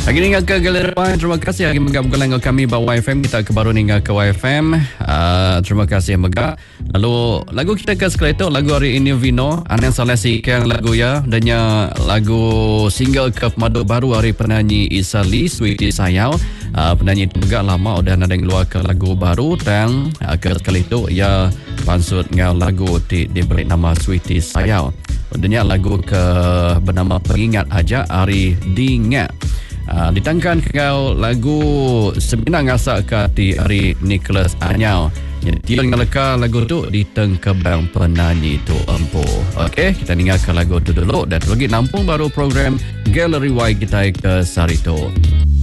Lagi ni ke Galeri Y. Terima kasih lagi Megah bukan dengan kami bawa YFM. Kita ke baru ni ke YFM. Terima kasih Megah. Lalu lagu kita ke sekali tu lagu hari ini Vino. Anda salah sikang lagu ya. Danya lagu single ke pemadu baru hari penyanyi Isali Sweetie Sayau. Penyanyi itu Megah lama udah ada yang keluar ke lagu baru dan ke sekali tu ya pansut dengan lagu diberi nama Sweetie Sayau. Danya lagu ke bernama Pengingat Aja Hari Dingat. Ditangkan kau lagu Seminang Asak ke di hari Nicholas Anyau. Jadi dia dengan leka lagu tu di tengkebang penyanyi tu empu. Okey, kita dengarkan lagu tu dulu dan lagi nampung baru program Galeri Y kita ke Sarito.